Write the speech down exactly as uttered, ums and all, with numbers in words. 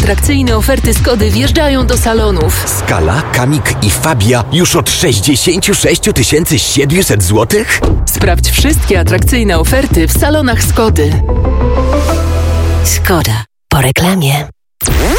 atrakcyjne oferty Skody wjeżdżają do salonów. Skala, Kamik i Fabia już od sześćdziesiąt sześć tysięcy siedemset złotych? Sprawdź wszystkie atrakcyjne oferty w salonach Skody. Skoda. Po reklamie.